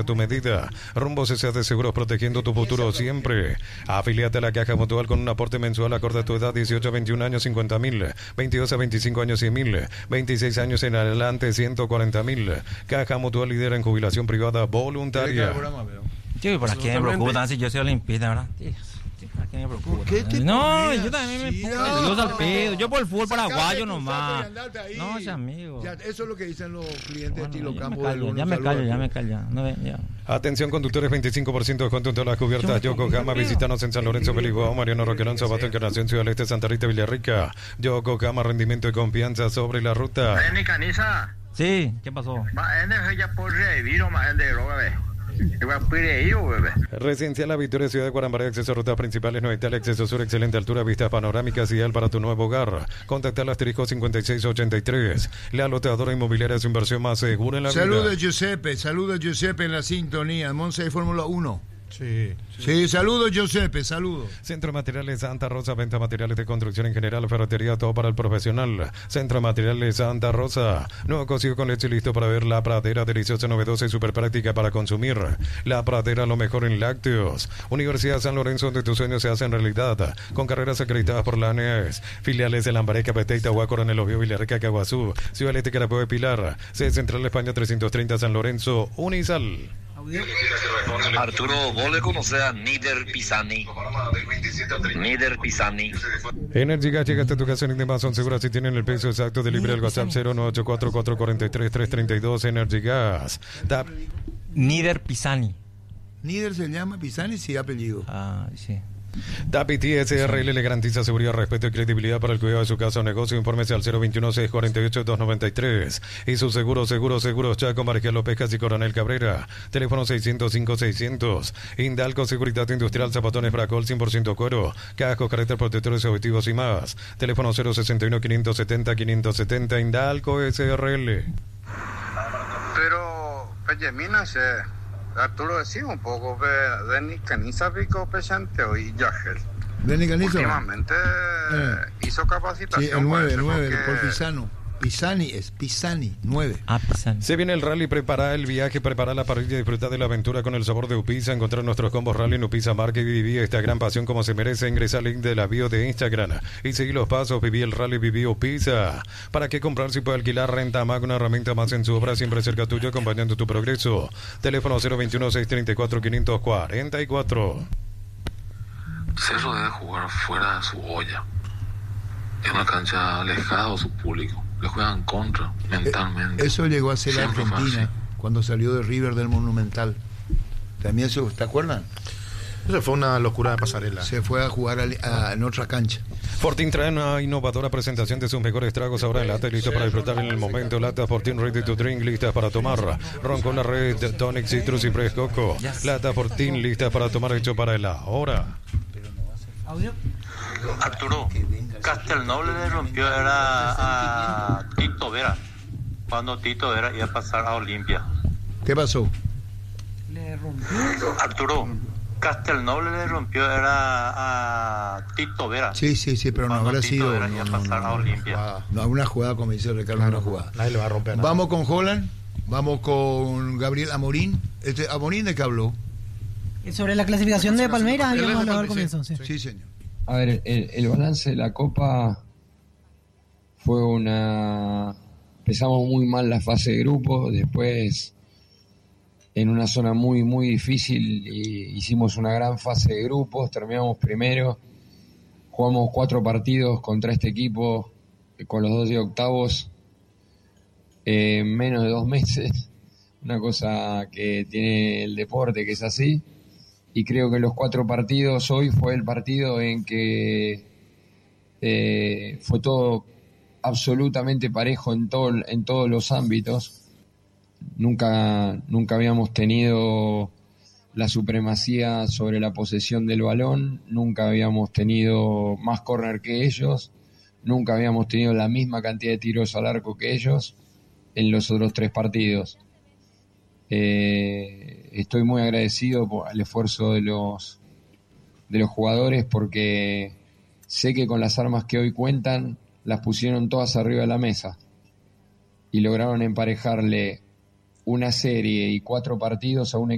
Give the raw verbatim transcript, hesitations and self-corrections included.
tu medida. Rumbo C C A de Seguros, protegiendo tu futuro siempre. Afíliate a la Caja Mutual con un aporte mensual acorde a tu edad, dieciocho a veintiún años, cincuenta mil, veintidós a veinticinco años, cien mil, veintiséis años en adelante, ciento cuarenta mil. Caja Mutual, líder en jubilación privada voluntaria. Tío, ¿por qué me preocupa si yo soy olimpista, verdad? Tío, ¿por qué me preocupa? ¿Por qué te No, ponías yo también me así? pongo No. nervioso al pedo. Yo por el fútbol Sacate paraguayo tu nomás. saco y andate ahí. No, ese amigo. Ya, eso es lo que dicen los clientes Bueno, de Tilo ya Campo. me callo, del ya Uno. me Saludos callo, a ya todos. me callo. No, ve- ya. Atención conductores, veinticinco por ciento de descuento en todas las cubiertas. Yokohama, visítanos en San Lorenzo, Peliguao, Mariano Roquelón, Sabato, Encarnación, Ciudad del Este, Santa Rita, Villarrica. Yokohama, rendimiento y confianza sobre la ruta. Eni Canisa, Sí, ¿qué pasó? ma ene ya por reviro ma ende roga ve. Iba pide yo bebé. Residencial La Victoria, Ciudad de Guarambaré, acceso a rutas principales, no Italia, acceso sur, excelente altura, vistas panorámicas, ideal para tu nuevo hogar. Contacta al asterisco cincuenta y seis ochenta y tres. La lotadora inmobiliaria es su inversión más segura en la Saludos vida. Giuseppe, saludos Giuseppe en la sintonía. Monza de Fórmula uno. Sí. Sí, saludos Giuseppe, saludos. Centro de Materiales Santa Rosa, venta de materiales de construcción en general, ferretería, todo para el profesional. Centro de Materiales Santa Rosa, nuevo cocido con leche listo para ver. La Pradera, deliciosa, novedosa y súper práctica para consumir. La Pradera, lo mejor en lácteos. Universidad San Lorenzo, donde tus sueños se hacen realidad, con carreras acreditadas por la A N E S. Filiales de Lambaré, Capeté, Itagua, Coronel Oviedo, Villarrica, Caguazú, Ciudad del Este, Carabobo de Pilar. Sede Central España trescientos treinta, San Lorenzo, Unisal. Arturo, vos le conocés a Nider Pisani. Nider Pisani. Energy Gas llega hasta tu casa en Indemazón. Segura si tienen el peso exacto de libre al WhatsApp cero nueve ocho cuatro cuatro cuatro tres tres tres dos. Energy Gas. Tap. Nider Pisani. Nider se llama Pisani, sí, apellido. Ah, sí. Tapiti S R L le garantiza seguridad, respeto y credibilidad para el cuidado de su casa o negocio. Infórmese al cero veintiuno, seiscientos cuarenta y ocho, doscientos noventa y tres. Y su seguro, seguro, seguro, Chaco, Margial López y Coronel Cabrera. Teléfono seiscientos cinco, seiscientos. Indalco, Seguridad Industrial, Zapatones Bracol, cien por ciento cuero. Cascos, carácter, protectores, objetivos y más. Teléfono cero sesenta y uno, quinientos setenta, quinientos setenta. Indalco S R L. Pero Pellemina se Arturo decía un poco de Denis Canisa pico pesante hoy Yagel. Denis Canizo. Últimamente Eh. hizo capacitación. Sí, el nueve, parece, el nueve, porque- por Pisano. Pisani es Pisani, nueve. Ah, Pisani. Se viene el rally, prepara el viaje, prepara la parrilla, disfruta de la aventura con el sabor de Upisa. Encontrar nuestros combos rally en Upisa Market y viví esta gran pasión como se merece. Ingresa al link de la bio de Instagram y seguí los pasos. Viví el rally, viví Upisa. ¿Para qué comprar si puede alquilar? Renta Mac, una herramienta más en su obra, siempre cerca tuyo, acompañando tu progreso. Teléfono cero veintiuno, seiscientos treinta y cuatro, quinientos cuarenta y cuatro. Cerro debe jugar fuera de su olla, en una cancha alejada de su público. Le juegan contra mentalmente. Eso llegó a ser la Siempre fue Argentina así. cuando salió de River del Monumental. También eso, ¿te acuerdan? Eso fue una locura de pasarela. Se fue a jugar al- a- en otra cancha. Fortin trae una innovadora presentación de sus mejores tragos ahora en lata y listo para disfrutar en el momento. Lata Fortin Ready to Drink, listas para tomar. Ron con la red, Tonic, Citrus y Fresh Coco. Lata Fortin, listas para tomar, hecho para el ahora. Arturo, Castelnoble le rompió era a Tito Vera, cuando Tito Vera iba a pasar a Olimpia. ¿Qué pasó? Arturo, Castelnoble le rompió era a Tito Vera. Sí, sí, sí, pero no Cuando habrá Tito sido. Vera No, iba a no, pasar no, a no. Olimpia. No, una jugada, como dice Ricardo, una jugada. Nadie le va a romper nada. Vamos con Holland, vamos con Gabriel Amorín. Este, ¿Amorín de qué habló? Sobre la clasificación de Palmeiras Él es habíamos de hablado al Palmeiras, comienzo. Sí. Sí, señor. A ver, el, el balance de la Copa fue una... Empezamos muy mal la fase de grupos, después en una zona muy, muy difícil y hicimos una gran fase de grupos, terminamos primero, jugamos cuatro partidos contra este equipo con los dos de octavos en menos de dos meses, una cosa que tiene el deporte que es así. Y creo que los cuatro partidos, hoy fue el partido en que eh, fue todo absolutamente parejo en, todo, en todos los ámbitos. Nunca, nunca habíamos tenido la supremacía sobre la posesión del balón, nunca habíamos tenido más córner que ellos, nunca habíamos tenido la misma cantidad de tiros al arco que ellos en los otros tres partidos. Eh, estoy muy agradecido por el esfuerzo de los de los jugadores porque sé que con las armas que hoy cuentan las pusieron todas arriba de la mesa y lograron emparejarle una serie y cuatro partidos a un